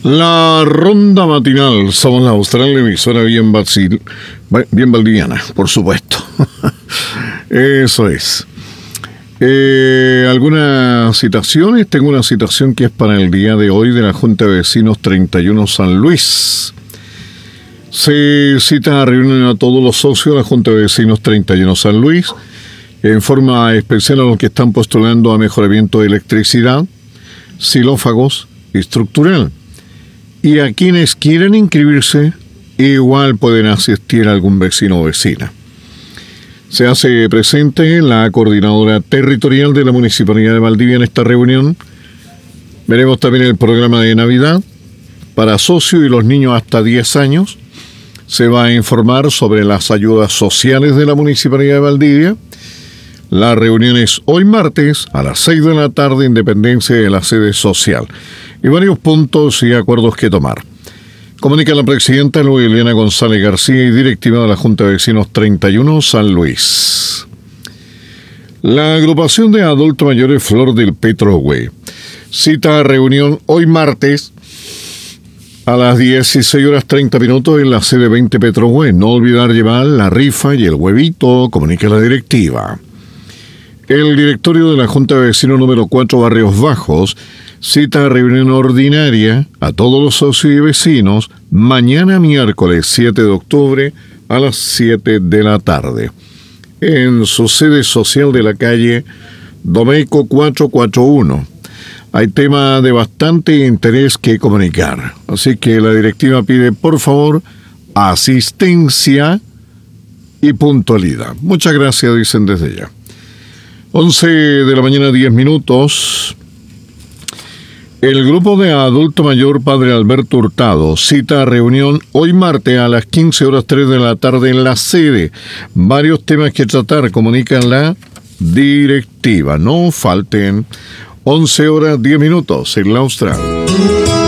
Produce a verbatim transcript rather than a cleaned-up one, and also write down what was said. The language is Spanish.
La ronda matinal, somos la Austral, emisora bien, Basil, bien valdiviana, por supuesto. Eso es. Eh, ¿Algunas citaciones? Tengo una citación que es para el día de hoy de la Junta de Vecinos treinta y uno San Luis. Se cita a reunir a todos los socios de la Junta de Vecinos treinta y uno San Luis, en forma especial a los que están postulando a mejoramiento de electricidad, xilófagos y estructural. Y a quienes quieran inscribirse, igual pueden asistir a algún vecino o vecina. Se hace presente la coordinadora territorial de la Municipalidad de Valdivia en esta reunión. Veremos también el programa de Navidad para socios y los niños hasta diez años. Se va a informar sobre las ayudas sociales de la Municipalidad de Valdivia. La reunión es hoy martes a las seis de la tarde, en dependencia de la sede social. Y varios puntos y acuerdos que tomar. Comunica la presidenta Luis Elena González García y directiva de la Junta de Vecinos treinta y uno San Luis. La agrupación de adultos mayores Flor del Petrohue cita a reunión hoy martes a las dieciséis horas treinta minutos en la sede veinte Petrohue. No olvidar llevar la rifa y el huevito, comunica la directiva. El directorio de la Junta de Vecinos número cuatro Barrios Bajos cita a reunión ordinaria a todos los socios y vecinos mañana miércoles siete de octubre a las siete de la tarde en su sede social de la calle Domeco cuatrocientos cuarenta y uno. Hay tema de bastante interés que comunicar, así que la directiva pide por favor asistencia y puntualidad. Muchas gracias, dicen desde ya. once de la mañana, diez minutos. El grupo de adulto mayor Padre Alberto Hurtado cita a reunión hoy martes a las quince horas tres de la tarde en la sede. Varios temas que tratar, comunican la directiva. No falten. once horas, diez minutos en la Austral.